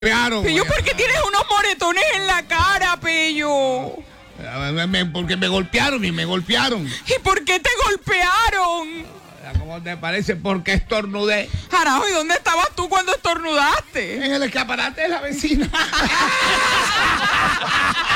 Pillo, ¿por qué tienes unos moretones en la cara, Pillo? Porque me golpearon. ¿Y por qué te golpearon? ¿Cómo te parece? Porque estornudé Carajo, ¿y dónde estabas tú cuando estornudaste? en el escaparate de la vecina.